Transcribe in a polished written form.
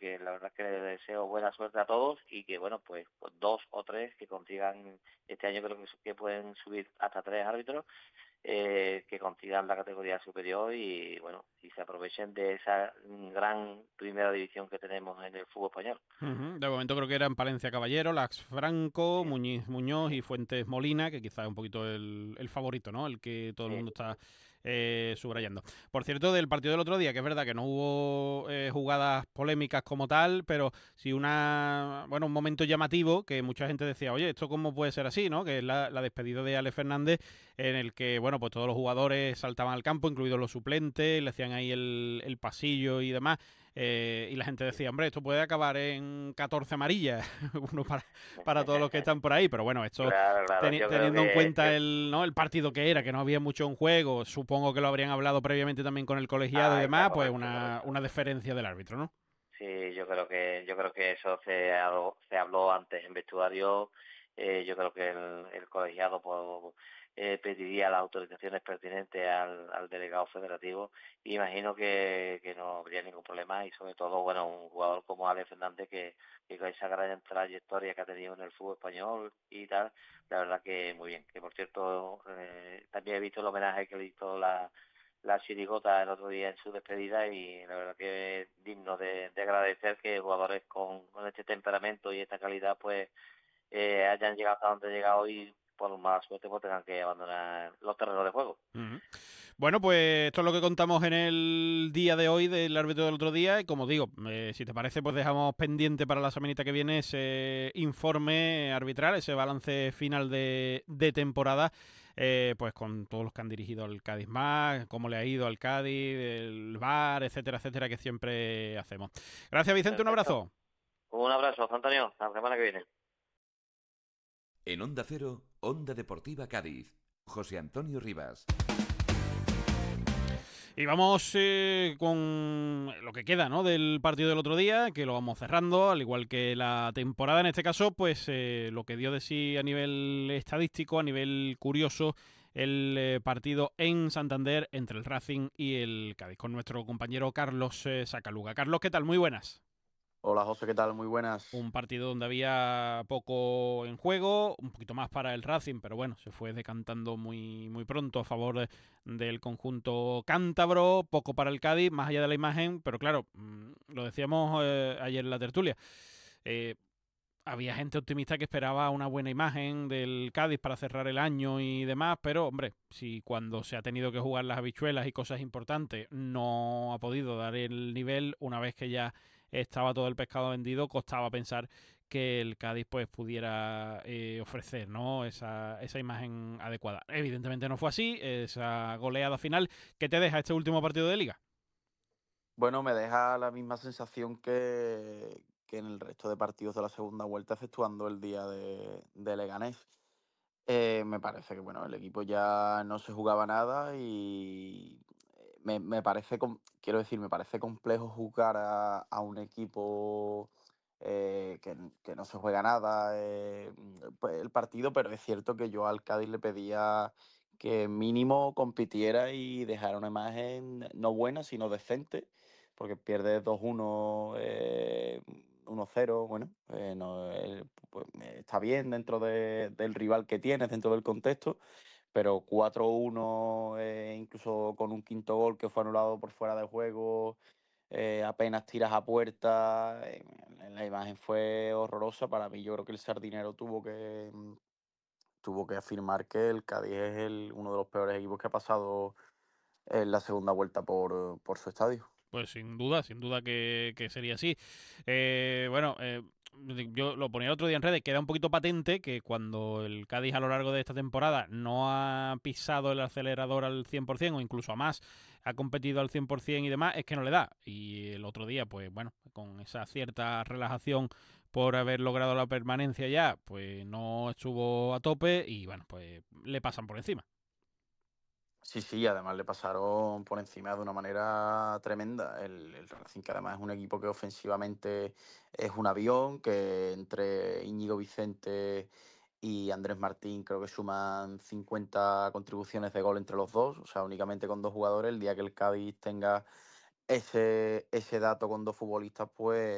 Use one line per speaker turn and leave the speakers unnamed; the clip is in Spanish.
que la verdad es que le deseo buena suerte a todos y que, bueno, pues 2 o 3 que consigan, este año creo que pueden subir hasta 3 árbitros, que consigan la categoría superior y, bueno, y se aprovechen de esa gran primera división que tenemos en el fútbol español.
De momento creo que eran Palencia Caballero, Lax Franco,
Sí,
Muñoz
sí,
y Fuentes Molina, que quizás es un poquito el favorito, ¿no? El que todo el
sí,
mundo está subrayando. Por cierto, del partido del otro día, que es verdad que no hubo jugadas polémicas como tal, pero sí un momento llamativo que mucha gente decía, oye, ¿esto cómo puede ser así, no? Que es la despedida de Ale Fernández, en el que, bueno, pues todos los jugadores saltaban al campo, incluidos los suplentes, le hacían ahí el pasillo y demás. Y la gente decía, hombre, esto puede acabar en 14 amarillas, uno para todos los que están por ahí, pero bueno, esto
claro, claro, yo creo
teniendo en
que
cuenta el partido que era, que no había mucho en juego, supongo que lo habrían hablado previamente también con el colegiado y
ahí está,
demás, pues
correcto, correcto.
una deferencia del árbitro, ¿no?
Sí, yo creo que eso se habló antes en vestuario. Yo creo que el colegiado pues, pediría las autorizaciones pertinentes al delegado federativo. Y imagino que no habría ningún problema y sobre todo, bueno, un jugador como Alex Fernández que con esa gran trayectoria que ha tenido en el fútbol español y tal, la verdad que muy bien. Que por cierto, también he visto el homenaje que le hizo la chirigota el otro día en su despedida y la verdad que es digno de agradecer que jugadores con este temperamento y esta calidad pues hayan llegado hasta donde han llegado y por mala suerte pues tengan que abandonar los terrenos de juego.
Ujú. Bueno, pues esto es lo que contamos en el día de hoy del árbitro del otro día. Y como digo, si te parece, pues dejamos pendiente para la semanita que viene ese informe arbitral, ese balance final de temporada, pues con todos los que han dirigido al Cádiz más, cómo le ha ido al Cádiz, el VAR, etcétera, etcétera, que siempre hacemos. Gracias, Vicente, un
Perfecto.
abrazo.
Un abrazo, José Antonio. Hasta la semana que viene.
En Onda Cero, Onda Deportiva Cádiz. José Antonio Rivas.
Y vamos con lo que queda, ¿no?, del partido del otro día, que lo vamos cerrando, al igual que la temporada en este caso, pues lo que dio de sí a nivel estadístico, a nivel curioso, el partido en Santander entre el Racing y el Cádiz, con nuestro compañero Carlos Sacaluga. Carlos, ¿qué tal? Muy buenas.
Hola José, ¿qué tal? Muy buenas.
Un partido donde había poco en juego, un poquito más para el Racing, pero bueno, se fue decantando muy pronto a favor del conjunto cántabro, poco para el Cádiz, más allá de la imagen, pero claro, lo decíamos ayer en la tertulia. eh, Había gente optimista que esperaba una buena imagen del Cádiz para cerrar el año y demás, pero hombre, si cuando se ha tenido que jugar las habichuelas y cosas importantes no ha podido dar el nivel, una vez que ya estaba todo el pescado vendido, costaba pensar que el Cádiz pues pudiera ofrecer, ¿no?, esa imagen adecuada. Evidentemente no fue así, esa goleada final. ¿Qué te deja este último partido de liga?
Bueno, me deja la misma sensación que en el resto de partidos de la segunda vuelta, exceptuando el día de Leganés. Me parece que bueno, el equipo ya no se jugaba nada y me parece, quiero decir, me parece complejo jugar a un equipo que no se juega nada pues, el partido, pero es cierto que yo al Cádiz le pedía que mínimo compitiera y dejara una imagen no buena, sino decente, porque pierde 2-1, 1-0, bueno, no, pues, está bien dentro del rival que tienes, dentro del contexto, pero 4-1, incluso con un quinto gol que fue anulado por fuera de juego, apenas tiras a puerta, la imagen fue horrorosa. Para mí, yo creo que el Sardinero tuvo que afirmar que el Cádiz es uno de los peores equipos que ha pasado en la segunda vuelta por su estadio.
Pues sin duda que sería así. Bueno, yo lo ponía el otro día en redes, queda un poquito patente que cuando el Cádiz a lo largo de esta temporada no ha pisado el acelerador al 100% o incluso a más, ha competido al 100% y demás, es que no le da. Y el otro día, pues bueno, con esa cierta relajación por haber logrado la permanencia ya, pues no estuvo a tope y bueno, pues le pasan por encima.
Sí, sí, además le pasaron por encima de una manera tremenda. El Racing, que además es un equipo que ofensivamente es un avión, que entre Íñigo Vicente y Andrés Martín creo que suman 50 contribuciones de gol entre los dos, o sea, únicamente con dos jugadores. El día que el Cádiz tenga ese dato con dos futbolistas, pues